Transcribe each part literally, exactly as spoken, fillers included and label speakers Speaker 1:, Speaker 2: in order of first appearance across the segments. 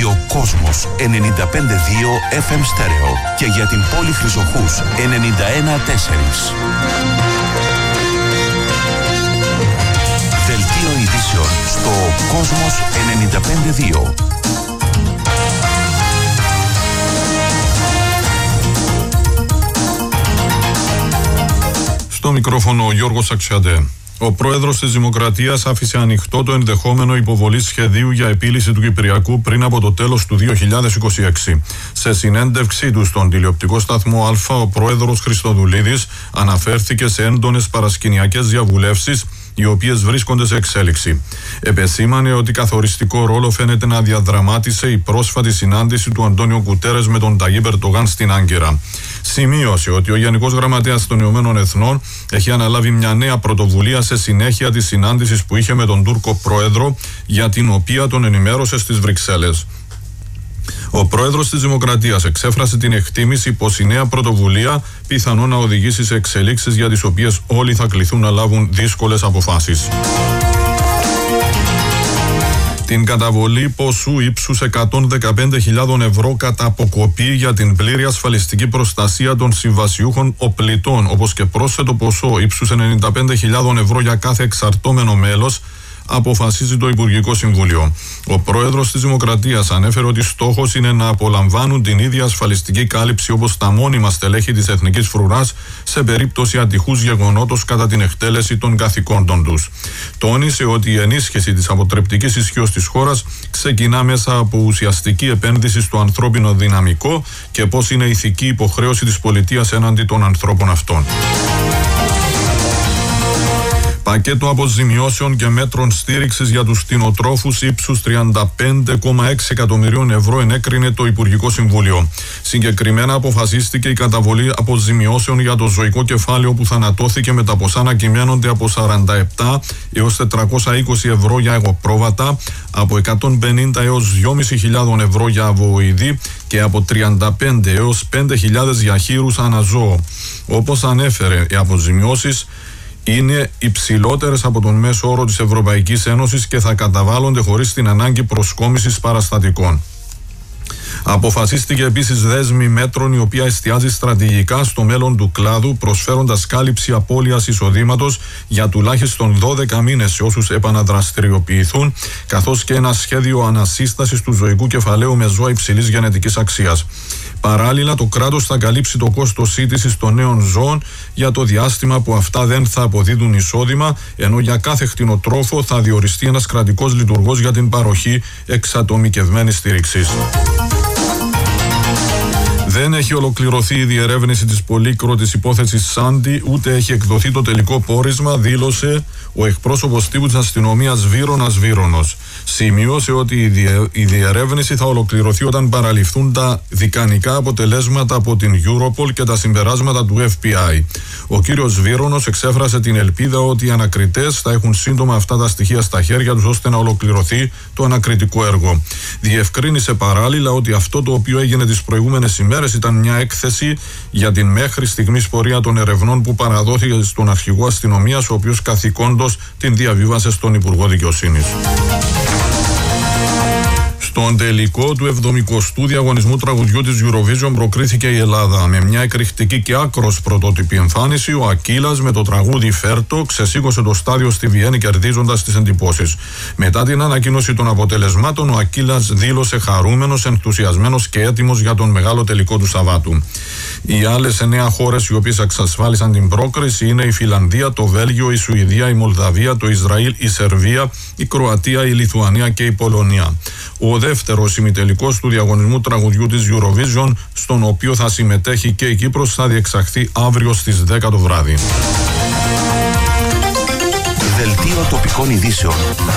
Speaker 1: ραδιόδιο Κόσμος ενενήντα πέντε κόμμα δύο εφ εμ στέρεο και για την πόλη Χρυσοχούς ενενήντα ένα κόμμα τέσσερα. Δελτίο ειδήσεων στο Κόσμος ενενήντα πέντε κόμμα δύο.
Speaker 2: Στο μικρόφωνο ο Γιώργος Αξιαντέ. Ο πρόεδρος της Δημοκρατίας άφησε ανοιχτό το ενδεχόμενο υποβολής σχεδίου για επίλυση του Κυπριακού πριν από το τέλος του δύο χιλιάδες είκοσι έξι. Σε συνέντευξή του στον τηλεοπτικό σταθμό Α, ο πρόεδρος Χριστοδουλίδης αναφέρθηκε σε έντονες παρασκηνιακές διαβουλεύσεις, οι οποίες βρίσκονται σε εξέλιξη. Επεσήμανε ότι καθοριστικό ρόλο φαίνεται να διαδραμάτισε η πρόσφατη συνάντηση του Αντώνιο Γκουτέρες με τον Ταγίπ Ερντογάν στην Άγκυρα. Σημείωσε ότι ο Γενικός Γραμματέας των Ηνωμένων Εθνών έχει αναλάβει μια νέα πρωτοβουλία σε συνέχεια της συνάντησης που είχε με τον Τούρκο πρόεδρο, για την οποία τον ενημέρωσε στις Βρυξέλλες. Ο πρόεδρος της Δημοκρατίας εξέφρασε την εκτίμηση πως η νέα πρωτοβουλία πιθανόν να οδηγήσει σε εξελίξεις για τις οποίες όλοι θα κληθούν να λάβουν δύσκολες αποφάσεις. Την καταβολή ποσού ύψους εκατόν δεκαπέντε χιλιάδες ευρώ κατά αποκοπή για την πλήρη ασφαλιστική προστασία των συμβασιούχων οπλιτών, όπως και πρόσθετο ποσό ύψους ενενήντα πέντε χιλιάδες ευρώ για κάθε εξαρτώμενο μέλος, αποφασίζει το Υπουργικό Συμβούλιο. Ο πρόεδρος της Δημοκρατίας ανέφερε ότι στόχος είναι να απολαμβάνουν την ίδια ασφαλιστική κάλυψη όπως τα μόνιμα στελέχη της Εθνικής Φρουράς σε περίπτωση ατυχούς γεγονότος κατά την εκτέλεση των καθηκόντων τους. Τόνισε ότι η ενίσχυση της αποτρεπτικής ισχύως της χώρας ξεκινά μέσα από ουσιαστική επένδυση στο ανθρώπινο δυναμικό και πως είναι ηθική υποχρέωση της πολιτείας έναντι των ανθρώπων αυτών. Πακέτο αποζημιώσεων και μέτρων στήριξης για τους κτηνοτρόφους ύψους τριάντα πέντε κόμμα έξι εκατομμυρίων ευρώ ενέκρινε το Υπουργικό Συμβούλιο. Συγκεκριμένα αποφασίστηκε η καταβολή αποζημιώσεων για το ζωικό κεφάλαιο που θανατώθηκε, με τα ποσά να κυμαίνονται από σαράντα επτά έως τετρακόσια είκοσι ευρώ για εγωπρόβατα, από εκατόν πενήντα έως δυόμισι χιλιάδες ευρώ για αβοηδή και από τριάντα πέντε έως πέντε χιλιάδες για χείρους αναζώο. Όπως ανέφερε, οι αποζημιώσεις είναι υψηλότερες από τον μέσο όρο της Ευρωπαϊκής Ένωσης και θα καταβάλλονται χωρίς την ανάγκη προσκόμισης παραστατικών. Αποφασίστηκε επίσης δέσμη μέτρων η οποία εστιάζει στρατηγικά στο μέλλον του κλάδου, προσφέροντας κάλυψη απώλειας εισοδήματος για τουλάχιστον δώδεκα μήνες σε όσους επαναδραστηριοποιηθούν, καθώς και ένα σχέδιο ανασύστασης του ζωικού κεφαλαίου με ζώα υψηλής γενετικής αξίας. Παράλληλα, το κράτος θα καλύψει το κόστος σύντησης των νέων ζώων για το διάστημα που αυτά δεν θα αποδίδουν εισόδημα, ενώ για κάθε κτηνοτρόφο θα διοριστεί ένας κρατικός λειτουργός για την παροχή εξατομικευμένης στήριξης. Δεν έχει ολοκληρωθεί η διερεύνηση της πολύκροτης υπόθεσης Σάντι, ούτε έχει εκδοθεί το τελικό πόρισμα, δήλωσε ο εκπρόσωπος τύπου της αστυνομίας Βύρονας Βύρονος. Σημείωσε ότι η, διε, η διερεύνηση θα ολοκληρωθεί όταν παραληφθούν τα δικανικά αποτελέσματα από την Europol και τα συμπεράσματα του εφ μπι άι. Ο κύριος Βύρονος εξέφρασε την ελπίδα ότι οι ανακριτές θα έχουν σύντομα αυτά τα στοιχεία στα χέρια τους ώστε να ολοκληρωθεί το ανακριτικό έργο. Διευκρίνησε παράλληλα ότι αυτό το οποίο έγινε τις προηγούμενες ημέρες ήταν μια έκθεση για την μέχρι στιγμής πορεία των ερευνών που παραδόθηκε στον αρχηγό αστυνομίας, ο οποίος καθηκόντως την διαβίβασε στον Υπουργό Δικαιοσύνης. Στον τελικό του εβδομηκοστού διαγωνισμού τραγουδιού της Eurovision προκρίθηκε η Ελλάδα. Με μια εκρηκτική και άκρος πρωτότυπη εμφάνιση, ο Ακύλας με το τραγούδι Φέρτο ξεσήκωσε το στάδιο στη Βιέννη, κερδίζοντας τις εντυπώσεις. Μετά την ανακοίνωση των αποτελεσμάτων, ο Ακύλας δήλωσε χαρούμενος, ενθουσιασμένος και έτοιμος για τον μεγάλο τελικό του Σαββάτου. Οι άλλες εννέα χώρες οι οποίες εξασφάλισαν την πρόκριση είναι η Φιλανδία, το Βέλγιο, η Σουηδία, η Μολδαβία, το Ισραήλ, η Σερβία, η Κροατία, η Λιθουανία και η Πολωνία. Ο δεύτερος ημιτελικός του διαγωνισμού τραγουδιού της Eurovision, στον οποίο θα συμμετέχει και η Κύπρος, θα διεξαχθεί αύριο στις δέκα το βράδυ.
Speaker 1: Δελτίο τοπικών ειδήσεων.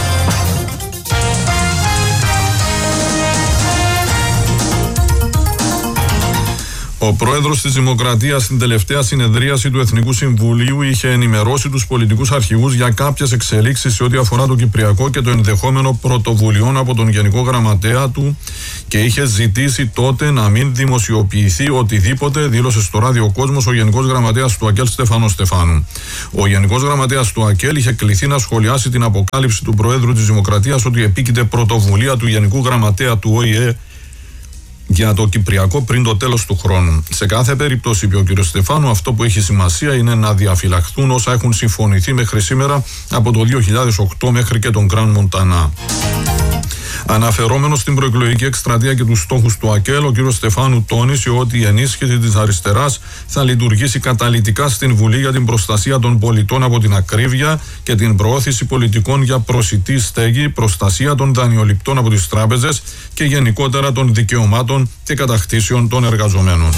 Speaker 2: Ο πρόεδρος της Δημοκρατίας στην τελευταία συνεδρίαση του Εθνικού Συμβουλίου είχε ενημερώσει τους πολιτικούς αρχηγούς για κάποιες εξελίξεις σε ό,τι αφορά το Κυπριακό και το ενδεχόμενο πρωτοβουλειών από τον Γενικό Γραμματέα του και είχε ζητήσει τότε να μην δημοσιοποιηθεί οτιδήποτε, δήλωσε στο Ράδιο Κόσμος ο Γενικός Γραμματέας του ΑΚΕΛ Στέφανος Στεφάνου. Ο Γενικός Γραμματέας του ΑΚΕΛ είχε κληθεί να σχολιάσει την αποκάλυψη του Προέδρου της Δημοκρατίας ότι επίκειται πρωτοβουλία του Γενικού Γραμματέα του Ο Η Ε για το Κυπριακό πριν το τέλος του χρόνου. Σε κάθε περίπτωση, είπε ο κ. Στεφάνου, αυτό που έχει σημασία είναι να διαφυλαχθούν όσα έχουν συμφωνηθεί μέχρι σήμερα από το δύο χιλιάδες οκτώ μέχρι και τον Γκραν Μοντανά. Αναφερόμενος στην προεκλογική εκστρατεία και τους στόχους του ΑΚΕΛ, ο κ. Στεφάνου τόνισε ότι η ενίσχυση της αριστεράς θα λειτουργήσει καταλυτικά στην Βουλή για την προστασία των πολιτών από την ακρίβεια και την προώθηση πολιτικών για προσιτή στέγη, προστασία των δανειοληπτών από τις τράπεζες και γενικότερα των δικαιωμάτων και κατακτήσεων των εργαζομένων.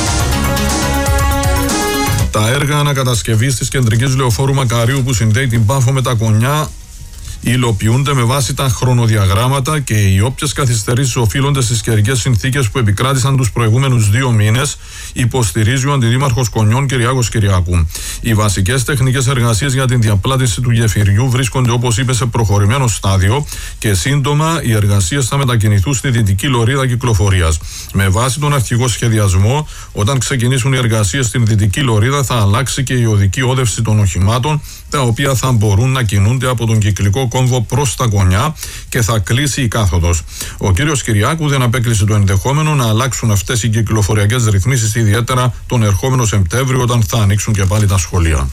Speaker 2: Τα έργα ανακατασκευής της κεντρικής λεωφόρου Μακαρίου που συνδέει την Πάφο με τα Κονιά υλοποιούνται με βάση τα χρονοδιαγράμματα και οι όποιες καθυστερήσεις οφείλονται στις καιρικές συνθήκες που επικράτησαν τους προηγούμενους δύο μήνες, υποστηρίζει ο Αντιδήμαρχος Κονιών Κυριάκος Κυριάκου. Οι βασικές τεχνικές εργασίες για την διαπλάτηση του γεφυριού βρίσκονται, όπως είπε, σε προχωρημένο στάδιο και σύντομα οι εργασίες θα μετακινηθούν στη δυτική λωρίδα κυκλοφορίας. Με βάση τον αρχικό σχεδιασμό, όταν ξεκινήσουν οι εργασίες στην δυτική λωρίδα, θα αλλάξει και η οδική όδευση των οχημάτων, τα οποία θα μπορούν να κινούνται από τον κυκλικό κόμβο προς τα Κονιά και θα κλείσει η κάθοδος. Ο κύριος Κυριάκου δεν απέκλεισε το ενδεχόμενο να αλλάξουν αυτές οι κυκλοφοριακές ρυθμίσεις, ιδιαίτερα τον ερχόμενο Σεπτέμβριο, όταν θα ανοίξουν και πάλι τα σχολεία.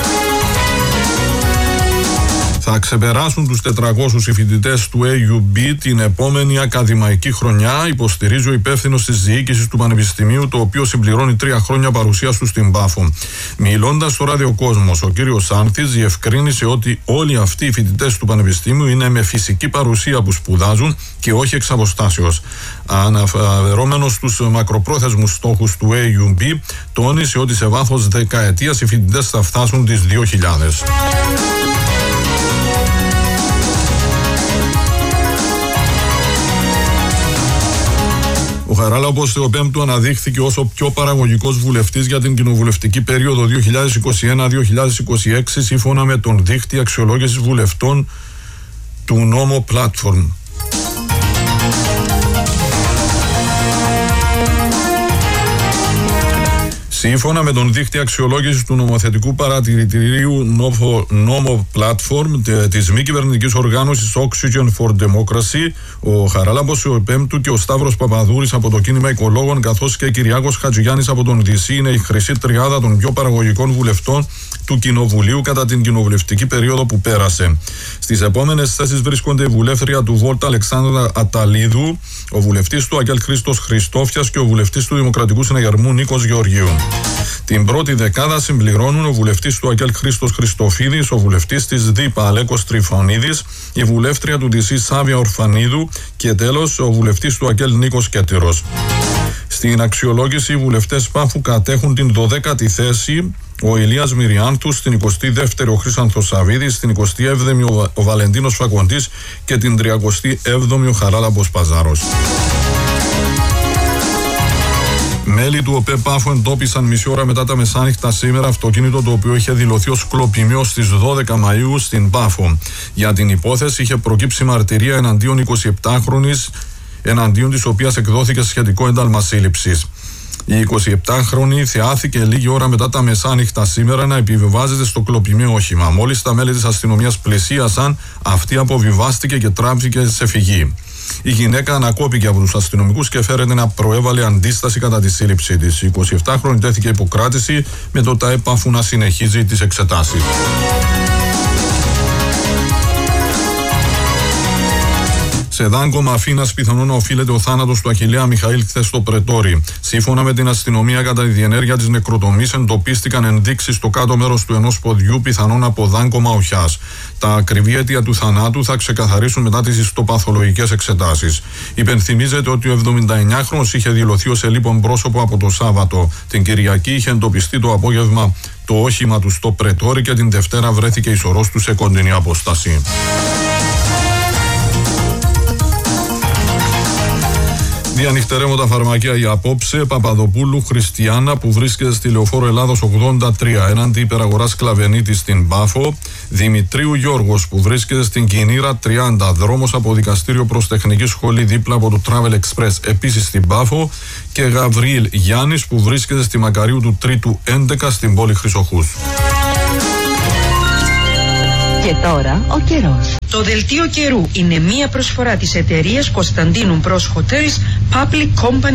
Speaker 2: Θα ξεπεράσουν τους τετρακόσιους οι φοιτητές του έι γιου μπι την επόμενη ακαδημαϊκή χρονιά, υποστηρίζει ο υπεύθυνος της διοίκησης του Πανεπιστημίου, το οποίο συμπληρώνει τρία χρόνια παρουσίας του στην Πάφο. Μιλώντας στο Ράδιο Κόσμος, ο κύριος Άνθης διευκρίνησε ότι όλοι αυτοί οι φοιτητές του Πανεπιστημίου είναι με φυσική παρουσία που σπουδάζουν και όχι εξ αποστάσεως. Αναφερόμενος στους μακροπρόθεσμους στόχους του έι γιου μπι, τόνισε ότι σε βάθος δεκαετίας οι φοιτητές θα φτάσουν τις δύο χιλιάδες. Ο Χαράλαμπος Θεοπέμπτου αναδείχθηκε ως ο πιο παραγωγικός βουλευτής για την κοινοβουλευτική περίοδο δύο χιλιάδες είκοσι ένα με δύο χιλιάδες είκοσι έξι, σύμφωνα με τον δείκτη αξιολόγησης βουλευτών του νόμο Platform. Σύμφωνα με τον δείκτη αξιολόγησης του νομοθετικού παρατηρητηρίου νόμο Platform της μη κυβερνητικής οργάνωσης Oxygen for Democracy, ο Χαράλαμπος ο Πέμπτου και ο Σταύρος Παπαδούρης από το κίνημα Οικολόγων, καθώς και Κυριάκος Χατζηγιάννης από τον Δυσί, είναι η χρυσή τριάδα των πιο παραγωγικών βουλευτών του Κοινοβουλίου κατά την κοινοβουλευτική περίοδο που πέρασε. Στις επόμενες θέσεις βρίσκονται η βουλεύτρια του Βόλτα Αλεξάνδρα Αταλίδου, ο βουλευτής του ΑΚΕΛ Χρήστος Χριστόφιας και ο βουλευτής του Δημοκρατικού Συναγερμού Νίκος Γεωργίου. Την πρώτη δεκάδα συμπληρώνουν ο βουλευτής του ΑΚΕΛ Χρήστος Χριστοφίδης, ο βουλευτής της ΔΥΠΑ Αλέκος Τριφωνίδης, η βουλεύτρια του Δυσί Σάβια Ορφανίδου και τέλος ο βουλευτής του ΑΚΕΛ Νίκος Κέτηρος. Στην αξιολόγηση οι βουλευτές Πάφου κατέχουν την δωδέκατη θέση, ο Ηλίας Μυριάνθους, στην εικοστή δεύτερη ο Χρύσανθος Σαββίδης, στην εικοστή έβδομη ο, ο Βαλεντίνος Φακοντής και την τριανταοστή έβδομη ο Χαράλαμπος Παζάρος. Μέλη του ΟΠΕ Πάφο εντόπισαν μισή ώρα μετά τα μεσάνυχτα σήμερα αυτοκίνητο το οποίο είχε δηλωθεί ως κλοπημιό στις δώδεκα Μαΐου στην Πάφο. Για την υπόθεση είχε προκύψει μαρτυρία εναντίον εικοσιεπτάχρονης, εναντίον της οποίας εκδόθηκε σχετικό ένταλμα σύλληψης. Η εικοσιεπτάχρονη θεάθηκε λίγη ώρα μετά τα μεσάνυχτα σήμερα να επιβιβάζεται στο κλοπημαίο όχημα. Μόλις τα μέλη της αστυνομίας πλησίασαν, αυτή αποβιβάστηκε και τράβηκε σε φυγή. Η γυναίκα ανακόπηκε από τους αστυνομικούς και φέρεται να προέβαλε αντίσταση κατά τη σύλληψή της. Η εικοσιεπτάχρονη τέθηκε υποκράτηση με το ΤΑΕ Πάφου να συνεχίζει τις εξετάσεις. Σε δάγκωμα Αθήνας πιθανόν να οφείλεται ο θάνατος του Αχιλλέα Μιχαήλ χθες στο Πρετόρι. Σύμφωνα με την αστυνομία, κατά τη διενέργεια της νεκροτομής εντοπίστηκαν ενδείξεις στο κάτω μέρος του ενός ποδιού, πιθανόν από δάγκωμα οχιάς. Τα ακριβή αίτια του θανάτου θα ξεκαθαρίσουν μετά τις ιστοπαθολογικές εξετάσεις. Υπενθυμίζεται ότι ο εβδομηνταεννιάχρονος είχε δηλωθεί ως ελίπων πρόσωπο από το Σάββατο. Την Κυριακή είχε εντοπιστεί το απόγευμα το όχημα του στο Πρετόρι και την Δευτέρα βρέθηκε η σωρός του σε κοντινή απόσταση. Διανυχτερεύω τα φαρμακεία για απόψε. Παπαδοπούλου Χριστιανά που βρίσκεται στη Λεωφόρο Ελλάδος ογδόντα τρία έναντι υπεραγοράς Κλαβενίτη στην Πάφο. Δημητρίου Γιώργος που βρίσκεται στην Κινήρα τριάντα δρόμος από δικαστήριο προς τεχνική σχολή δίπλα από το Travel Express επίσης στην Πάφο. Και Γαβριήλ Γιάννης που βρίσκεται στη Μακαρίου του Τρίτου έντεκα στην πόλη Χρυσοχούς.
Speaker 3: Και τώρα ο καιρός.
Speaker 4: Το δελτίο καιρού είναι μία προσφορά της εταιρείας Κωνσταντίνου Bros Hotels Public Company